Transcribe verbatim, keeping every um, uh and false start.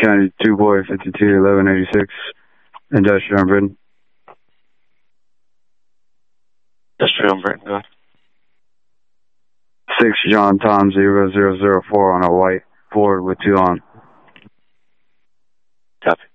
County two boy fifty-two eleven eighty-six, industrial on Britain. Industrial on Britain, go ahead. six John Tom zero zero zero four on a white Ford with two on. Copy.